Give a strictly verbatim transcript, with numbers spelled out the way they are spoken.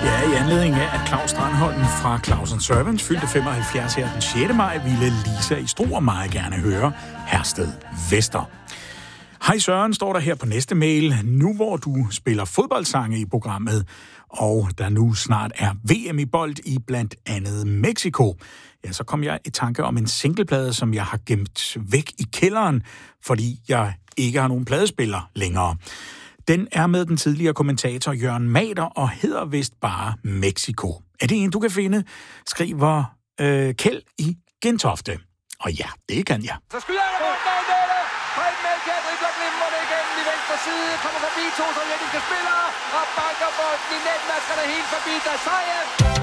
Ja, i anledning af, at Claus Strandholm fra Claus and Servants fyldte femoghalvfjerds her den sjette maj, ville Lisa i Struer meget gerne høre Hersted Vester. Hej Søren, står der her på næste mail. Nu hvor du spiller fodboldsange i programmet, og der nu snart er V M i bold i blandt andet Mexico, ja, så kom jeg i tanke om en singleplade, som jeg har gemt væk i kælderen, fordi jeg ikke har nogen pladespiller længere. Den er med den tidligere kommentator Jørgen Mader og hedder vist bare Mexico. Er det en, du kan finde? Skriver øh, Kjeld i Gentofte. Og ja, det kan jeg. Så skyder jeg rundt bag Mette. Preben Melkjær dribler glimrende igennem i venstre side. Kommer forbi to sovjetiske spillere og banker bolden i netten. Der skal der helt forbi Dasajev.